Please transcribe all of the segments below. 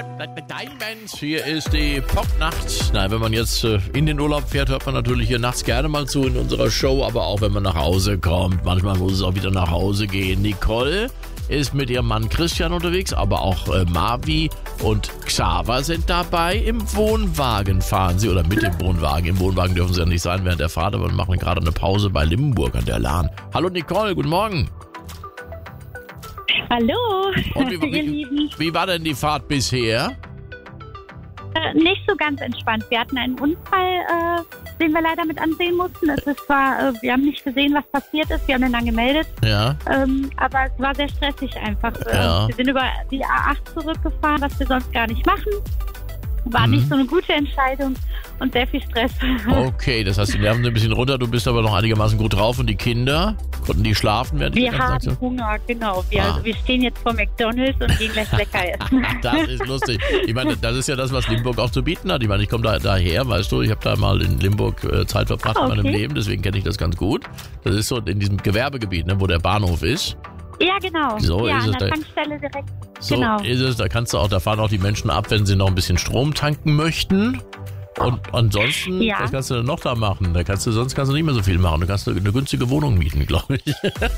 Diamonds, hier ist die Popnacht. Nein, wenn man jetzt in den Urlaub fährt, hört man natürlich hier nachts gerne mal zu in unserer Show, aber auch wenn man nach Hause kommt. Manchmal muss es auch wieder nach Hause gehen. Nicole ist mit ihrem Mann Christian unterwegs, aber auch Marvi und Xaver sind dabei. Im Wohnwagen fahren sie, oder mit dem Wohnwagen. Im Wohnwagen dürfen sie ja nicht sein während der Fahrt, aber wir machen gerade eine Pause bei Limburg an der Lahn. Hallo Nicole, guten Morgen. Hallo, Und ihr Lieben. wie war denn die Fahrt bisher? Nicht so ganz entspannt. Wir hatten einen Unfall, den wir leider mit ansehen mussten. Wir haben nicht gesehen, was passiert ist. Wir haben ihn dann gemeldet. Ja. Aber es war sehr stressig einfach. Ja. Wir sind über die A8 zurückgefahren, was wir sonst gar nicht machen. War nicht so eine gute Entscheidung und sehr viel Stress. Okay, das heißt, die Nerven sind ein bisschen runter, du bist aber noch einigermaßen gut drauf. Und die Kinder, konnten die schlafen? Wir haben Hunger, genau. Wir stehen jetzt vor McDonald's und gehen gleich lecker essen. Das ist lustig. Ich meine, das ist ja das, was Limburg auch zu bieten hat. Ich meine, ich komme daher, weißt du, ich habe da mal in Limburg Zeit verbracht in meinem Leben, deswegen kenne ich das ganz gut. Das ist so in diesem Gewerbegebiet, ne, wo der Bahnhof ist. Ja, genau. So ja, ist an es der Tankstelle direkt. So genau. ist es, da fahren auch die Menschen ab, wenn sie noch ein bisschen Strom tanken möchten. Und ansonsten, was kannst du denn noch da machen? Sonst kannst du nicht mehr so viel machen. Du kannst eine günstige Wohnung mieten, glaube ich.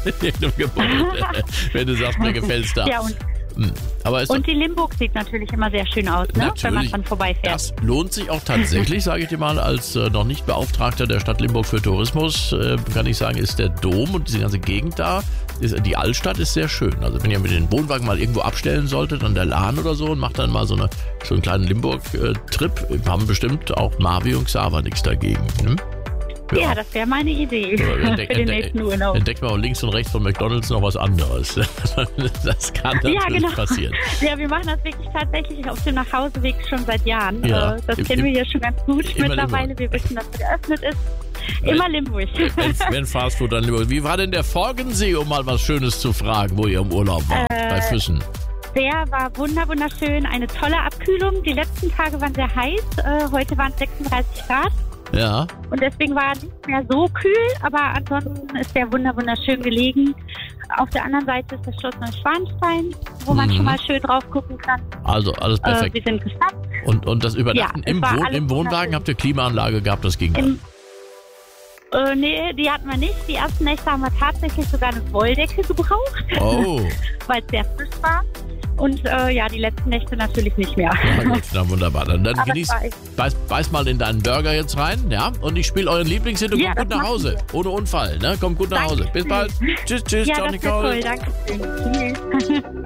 Wenn du sagst, mir gefällt's da. Ja, und die Limburg sieht natürlich immer sehr schön aus, ne? Wenn man dran vorbeifährt. Das lohnt sich auch tatsächlich, sage ich dir mal, als noch nicht Beauftragter der Stadt Limburg für Tourismus, kann ich sagen, ist der Dom und diese ganze Gegend da, die Altstadt ist sehr schön. Also wenn ihr mit den Wohnwagen mal irgendwo abstellen solltet, an der Lahn oder so, und macht dann mal so einen kleinen Limburg-Trip, haben bestimmt auch Marvi und Xaver nichts dagegen. Hm? Ja, das wäre meine Idee für den nächsten Urlaub. Entdeckt man links und rechts von McDonald's noch was anderes. Das kann natürlich passieren. Ja, wir machen das wirklich tatsächlich auf dem Nachhauseweg schon seit Jahren. Ja, das kennen wir hier schon ganz gut mittlerweile. Limburg. Wir wissen, dass es geöffnet ist. Immer Limburg. Wenn Fastfood, dann Limburg. Wie war denn der Forgensee, um mal was Schönes zu fragen, wo ihr im Urlaub wart, bei Füssen? Der war wunderschön. Eine tolle Abkühlung. Die letzten Tage waren sehr heiß. Heute waren es 36 Grad. Ja. Und deswegen war er nicht mehr so kühl, aber ansonsten ist der wunderschön gelegen. Auf der anderen Seite ist das Schloss Neuschwanstein, wo man schon mal schön drauf gucken kann. Also alles perfekt. Wir sind gespannt. Und das Übernachten im Wohnwagen, habt ihr Klimaanlage gehabt, das ging dann? Nee, die hatten wir nicht. Die ersten Nächte haben wir tatsächlich sogar eine Wolldecke gebraucht, weil es sehr frisch war. Und die letzten Nächte natürlich nicht mehr. Na gut, na wunderbar. Dann genieß, beiß mal in deinen Burger jetzt rein, ja? Und ich spiele euren Lieblingshit und kommt gut nach Hause. Ohne Unfall, ne? Kommt gut nach Hause. Bis bald. Tschüss, ciao, das Nicole. Toll, danke schön. Tschüss.